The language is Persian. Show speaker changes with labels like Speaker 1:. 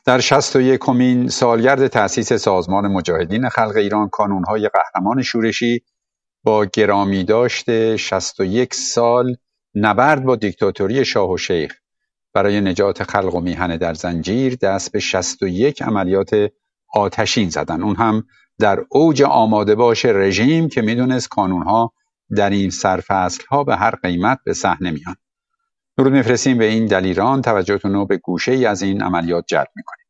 Speaker 1: در 61مین سالگرد تأسیس سازمان مجاهدین خلق ایران، کانونهای قهرمان شورشی با گرامی داشته 61 سال نبرد با دیکتاتوری شاه و شیخ برای نجات خلق و میهن در زنجیر دست به 61 عملیات آتشین زدن، اون هم در اوج آماده باش رژیم که میدونست کانونها در این سرفصلها به هر قیمت به صحنه میان. درود میفرستیم به این دلیران، توجهتون رو به گوشه ای از این عملیات جلب میکنیم.